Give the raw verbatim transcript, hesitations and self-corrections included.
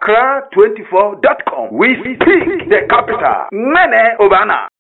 accra twenty-four dot com. We speak the capital. Mene Obana.